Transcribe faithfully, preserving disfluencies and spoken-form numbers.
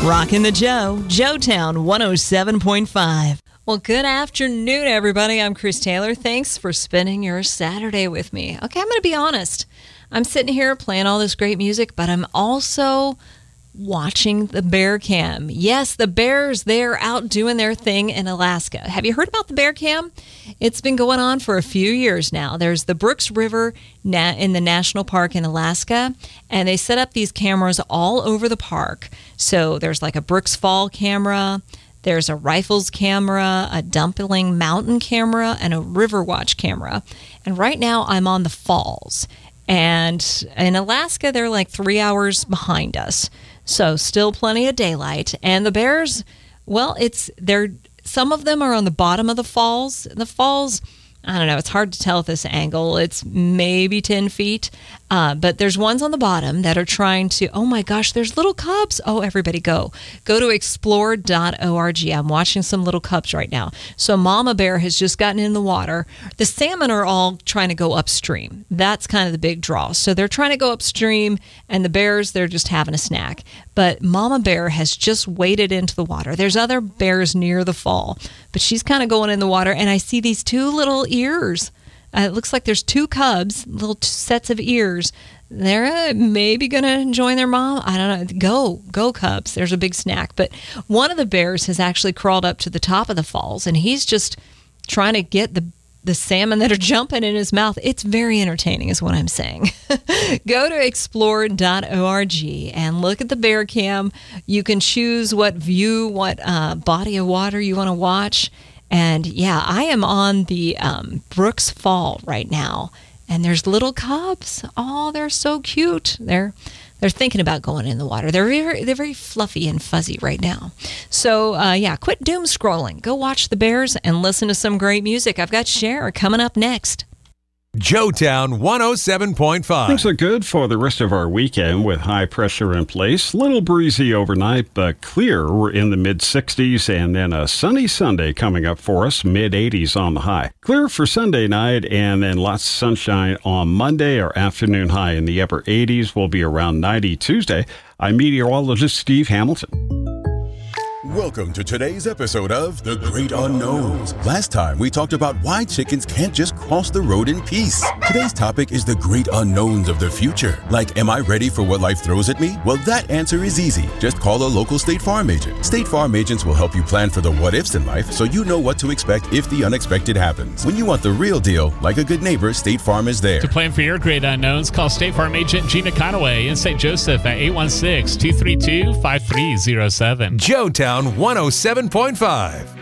Rockin' the Joe, Joetown one oh seven point five. Well, good afternoon, everybody. I'm Chris Taylor. Thanks for spending your Saturday with me. Okay, I'm going to be honest. I'm sitting here playing all this great music, but I'm also watching the bear cam. Yes, the bears, they're out doing their thing in Alaska. Have you heard about the bear cam? It's been going on for a few years now. There's the Brooks River na- in the National Park in Alaska, and they set up these cameras all over the park. So there's like a Brooks Fall camera, there's a Rifles camera, a Dumpling Mountain camera, and a Riverwatch camera. And right now I'm on the falls. And in Alaska, they're like three hours behind us. So still plenty of daylight. And the bears, well, it's they're some of them are on the bottom of the falls. The falls, I don't know, it's hard to tell at this angle. It's maybe ten feet. Uh, but there's ones on the bottom that are trying to, oh my gosh, there's little cubs. Oh, everybody go. Go to explore dot org. I'm watching some little cubs right now. So mama bear has just gotten in the water. The salmon are all trying to go upstream. That's kind of the big draw. So they're trying to go upstream, and the bears, they're just having a snack. But mama bear has just waded into the water. There's other bears near the fall, but she's kind of going in the water, and I see these two little ears. Uh, it looks like there's two cubs, little t- sets of ears. They're uh, maybe going to join their mom. I don't know. Go, go cubs. There's a big snack. But one of the bears has actually crawled up to the top of the falls, and he's just trying to get the the salmon that are jumping in his mouth. It's very entertaining is what I'm saying. Go to explore dot org and look at the bear cam. You can choose what view, what uh, body of water you want to watch. And yeah, I am on the um, Brooks Fall right now, and there's little cubs. Oh, they're so cute. They're they're thinking about going in the water. They're very they're very fluffy and fuzzy right now. So uh, yeah, quit doom scrolling. Go watch the bears and listen to some great music. I've got Cher coming up next. Joetown one oh seven point five. Things are good for the rest of our weekend with high pressure in place. Little breezy overnight, but clear. We're in the mid sixties, and then a sunny Sunday coming up for us, mid eighties on the high. Clear for Sunday night, and then lots of sunshine on Monday. Our afternoon high in the upper eighties will be around ninety Tuesday. I'm meteorologist Steve Hamilton. Welcome to today's episode of The Great Unknowns. Last time we talked about why chickens can't just cross the road in peace. Today's topic is the great unknowns of the future. Like, am I ready for what life throws at me? Well, that answer is easy. Just call a local State Farm agent. State Farm agents will help you plan for the what-ifs in life so you know what to expect if the unexpected happens. When you want the real deal, like a good neighbor, State Farm is there. To plan for your great unknowns, call State Farm agent Gina Conaway in Saint Joseph at eight one six, two three two, five three zero seven. Joetown one oh seven point five.